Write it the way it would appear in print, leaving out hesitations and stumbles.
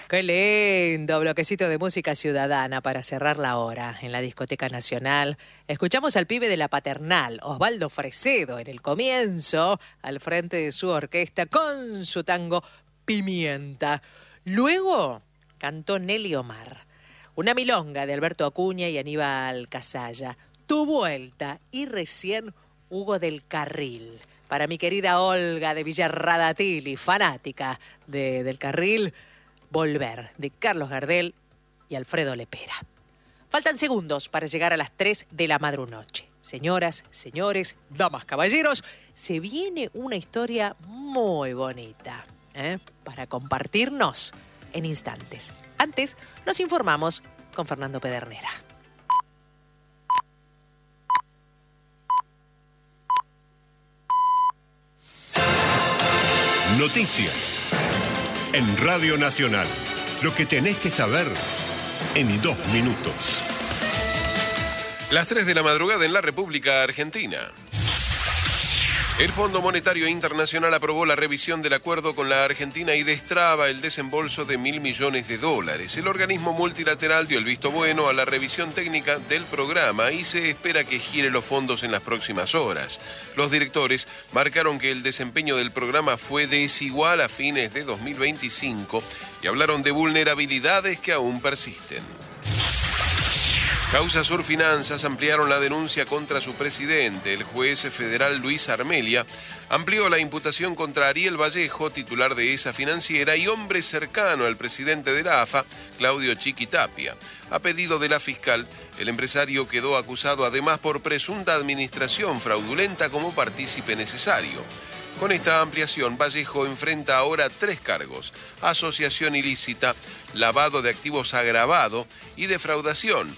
Qué lindo bloquecito de música ciudadana para cerrar la hora en la Discoteca Nacional. Escuchamos al pibe de La Paternal, Osvaldo Fresedo, en el comienzo, al frente de su orquesta con su tango Pimienta. Luego cantó Nelly Omar, una milonga de Alberto Acuña y Aníbal Casalla, Tu Vuelta, y recién Hugo del Carril. Para mi querida Olga de Villarradatili, fanática del Carril, Volver, de Carlos Gardel y Alfredo Lepera. Faltan segundos para llegar a las 3 de la madrunoche. Señoras, señores, damas, caballeros, se viene una historia muy bonita, para compartirnos en instantes. Antes, nos informamos con Fernando Pedernera. Noticias en Radio Nacional. Lo que tenés que saber en 2 minutos. Las 3 de la madrugada en la República Argentina. El Fondo Monetario Internacional aprobó la revisión del acuerdo con la Argentina y destraba el desembolso de $1.000 millones. El organismo multilateral dio el visto bueno a la revisión técnica del programa y se espera que gire los fondos en las próximas horas. Los directores marcaron que el desempeño del programa fue desigual a fines de 2025 y hablaron de vulnerabilidades que aún persisten. Causa Sur Finanzas ampliaron la denuncia contra su presidente. El juez federal Luis Armelia amplió la imputación contra Ariel Vallejo, titular de esa financiera y hombre cercano al presidente de la AFA, Claudio Chiqui Tapia. A pedido de la fiscal, el empresario quedó acusado además por presunta administración fraudulenta como partícipe necesario. Con esta ampliación, Vallejo enfrenta ahora 3 cargos: asociación ilícita, lavado de activos agravado y defraudación,